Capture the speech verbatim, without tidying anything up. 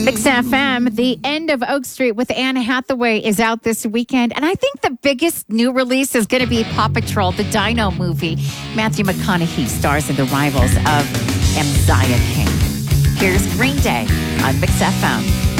Mix F M, the end of Oak Street with Anne Hathaway is out this weekend. And I think the biggest new release is going to be Paw Patrol, the Dino movie. Matthew McConaughey stars in the rivals of Messiah King. Here's Green Day on Mix F M.